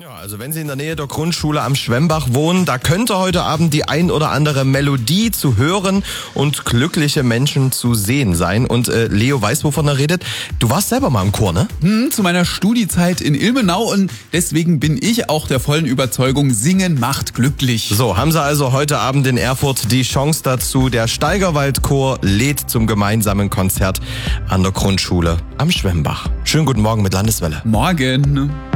Ja, also wenn Sie in der Nähe der Grundschule am Schwemmbach wohnen, da könnte heute Abend die ein oder andere Melodie zu hören und glückliche Menschen zu sehen sein. Und Leo weiß, wovon er redet. Du warst selber mal im Chor, ne? Zu meiner Studiezeit in Ilmenau, und deswegen bin ich auch der vollen Überzeugung, Singen macht glücklich. So, haben Sie also heute Abend in Erfurt die Chance dazu. Der Steigerwald-Chor lädt zum gemeinsamen Konzert an der Grundschule am Schwemmbach. Schönen guten Morgen mit Landeswelle. Morgen.